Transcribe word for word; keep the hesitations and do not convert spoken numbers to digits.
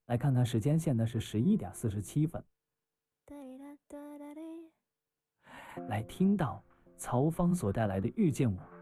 来看看时间线呢是十一点四十七分。来听到曹芳所带来的《遇见我》，